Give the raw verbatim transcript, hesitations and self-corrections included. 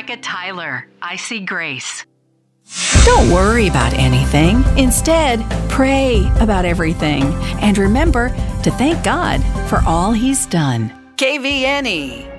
Micah Tyler. I see grace. Don't worry about anything. Instead, pray about everything. And remember to thank God for all He's done. K V N E